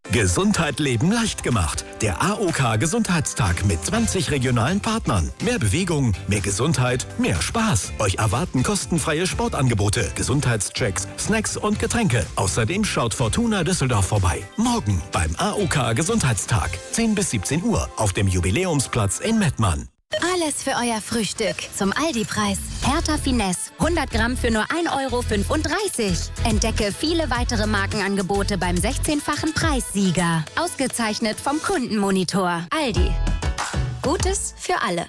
Gesundheit leben leicht gemacht. Der AOK Gesundheitstag mit 20 regionalen Partnern. Mehr Bewegung, mehr Gesundheit, mehr Spaß. Euch erwarten kostenfreie Sportangebote, Gesundheitschecks, Snacks und Getränke. Außerdem schaut Fortuna Düsseldorf vorbei. Morgen beim AOK Gesundheitstag. 10 bis 17 Uhr auf dem Jubiläumsplatz in Mettmann. Alles für euer Frühstück zum Aldi-Preis. Hertha Finesse, 100 Gramm für nur 1,35 €. Entdecke viele weitere Markenangebote beim 16-fachen Preissieger. Ausgezeichnet vom Kundenmonitor. Aldi. Gutes für alle.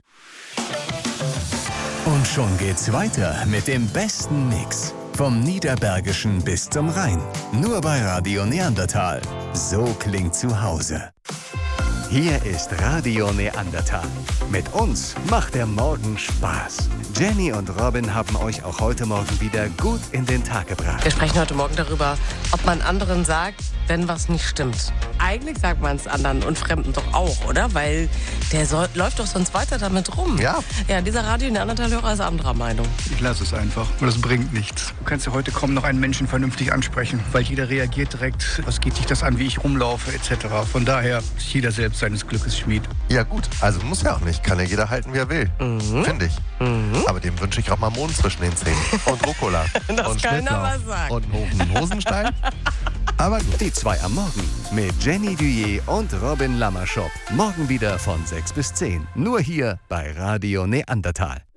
Und schon geht's weiter mit dem besten Mix. Vom Niederbergischen bis zum Rhein. Nur bei Radio Neandertal. So klingt zu Hause. Hier ist Radio Neandertal. Mit uns macht der Morgen Spaß. Jenny und Robin haben euch auch heute Morgen wieder gut in den Tag gebracht. Wir sprechen heute Morgen darüber, ob man anderen sagt, wenn was nicht stimmt. Eigentlich sagt man es anderen und Fremden doch auch, oder? Weil der läuft doch sonst weiter damit rum. Ja. Ja, dieser Radio Neandertal-Hörer ist anderer Meinung. Ich lasse es einfach, weil das bringt nichts. Du kannst ja heute kaum noch einen Menschen vernünftig ansprechen, weil jeder reagiert direkt, was geht sich das an, wie ich rumlaufe, etc. Von daher ist jeder selbst seines Glückes Schmied. Ja gut, also muss ja auch nicht. Kann ja jeder halten, wie er will. Finde ich. Aber dem wünsche ich auch mal Mond zwischen den Zähnen. Und Rucola. Das und kann Schnittlauch. aber sagen. Und einen Hosenstein. Aber gut, die 2 am Morgen mit Jenny Duyé und Robin Lammerschop. Morgen wieder von 6 bis 10. Nur hier bei Radio Neandertal.